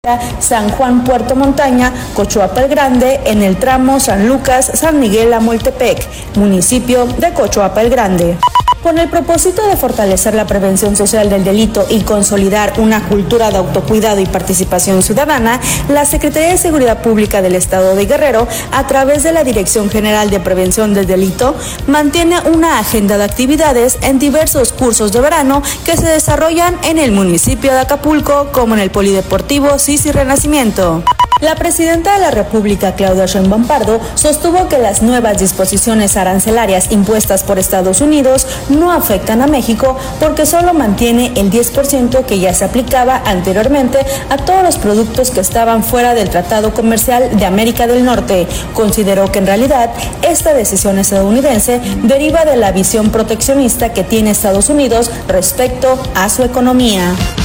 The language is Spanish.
San Juan Puerto Montaña, Cochuapa el Grande, en el tramo San Lucas, San Miguel Amoltepec, municipio de Cochuapa el Grande. Con el propósito de fortalecer la prevención social del delito y consolidar una cultura de autocuidado y participación ciudadana, la Secretaría de Seguridad Pública del Estado de Guerrero, a través de la Dirección General de Prevención del Delito, mantiene una agenda de actividades en diversos cursos de verano que se desarrollan en el municipio de Acapulco, como en el Polideportivo Sisi Renacimiento. La presidenta de la República, Claudia Sheinbaum Pardo, sostuvo que las nuevas disposiciones arancelarias impuestas por Estados Unidos no afectan a México porque solo mantiene el 10% que ya se aplicaba anteriormente a todos los productos que estaban fuera del Tratado Comercial de América del Norte. Consideró que en realidad esta decisión estadounidense deriva de la visión proteccionista que tiene Estados Unidos respecto a su economía.